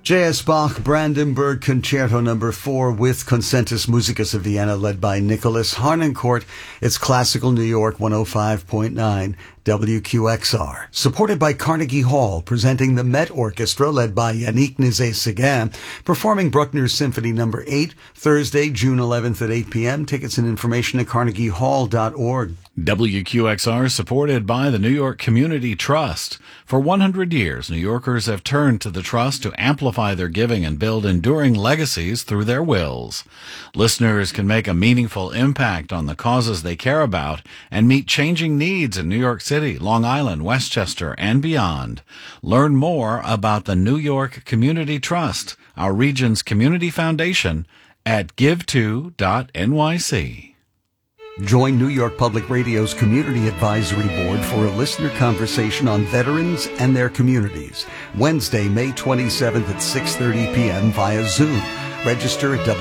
J.S. Bach, Brandenburg Concerto No. 4 with Concentus Musicus of Vienna, led by Nicholas Harnoncourt. It's Classical New York 105.9 WQXR. Supported by Carnegie Hall, presenting the Met Orchestra, led by Yannick Nézet-Séguin, performing Bruckner's Symphony No. 8, Thursday, June 11th at 8 p.m. Tickets and information at carnegiehall.org. WQXR supported by the New York Community Trust. For 100 years, New Yorkers have turned to the Trust to amplify their giving and build enduring legacies through their wills. Listeners can make a meaningful impact on the causes they care about and meet changing needs in New York City, Long Island, Westchester, and beyond. Learn more about the New York Community Trust, our region's community foundation, at give2.nyc. Join New York Public Radio's Community Advisory Board for a listener conversation on veterans and their communities. Wednesday, May 27th at 6:30 p.m. via Zoom. Register at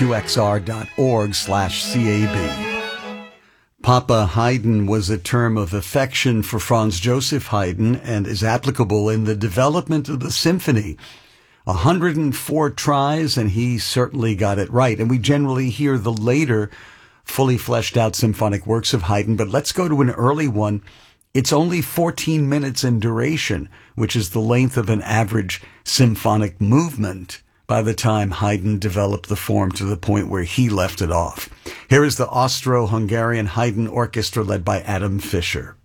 wqxr.org/CAB. Papa Haydn was a term of affection for Franz Joseph Haydn and is applicable in the development of the symphony. 104 tries, and he certainly got it right. And we generally hear the later fully fleshed out symphonic works of Haydn, but let's go to an early one. It's only 14 minutes in duration, which is the length of an average symphonic movement by the time Haydn developed the form to the point where he left it off. Here is the Austro-Hungarian Haydn Orchestra led by Adam Fischer.